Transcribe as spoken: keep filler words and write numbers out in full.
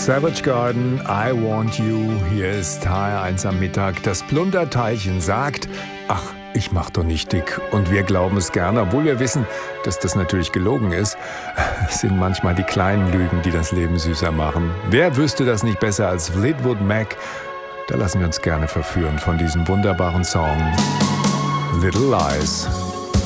Savage Garden, I Want You. Hier ist H R eins am Mittag. Das Plunderteilchen sagt, ach, ich mach doch nicht dick. Und wir glauben es gerne, obwohl wir wissen, dass das natürlich gelogen ist. Es sind manchmal die kleinen Lügen, die das Leben süßer machen. Wer wüsste das nicht besser als Fleetwood Mac? Da lassen wir uns gerne verführen von diesem wunderbaren Song Little Lies.